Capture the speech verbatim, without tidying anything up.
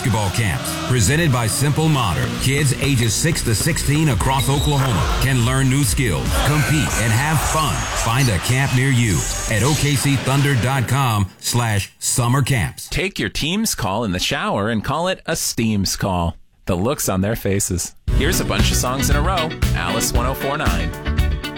basketball camps presented by Simple Modern. Kids ages six to sixteen across Oklahoma can learn new skills, compete, and have fun. Find a camp near you at O K C Thunder dot com slash summer camps. Take your team's call in the shower and call it a Steam's call. The looks on their faces. Here's a bunch of songs in a row. Alice one oh four point nine.